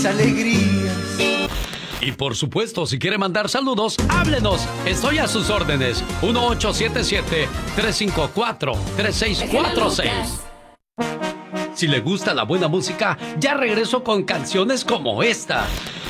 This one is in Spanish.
alegrías. Y por supuesto, si quiere mandar saludos, háblenos. Estoy a sus órdenes. 1877-354-3646. Si le gusta la buena música, ya regreso con canciones como esta.